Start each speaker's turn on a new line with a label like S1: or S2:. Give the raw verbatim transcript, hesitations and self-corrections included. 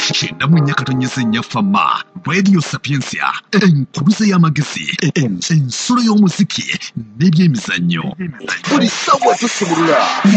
S1: shendamu nyakatonyeza nnyafama Radio Sapiensia enkuluze y'amagezi ensolo y'omuziki n'ebyemizannyo buli ssaawa tusumulula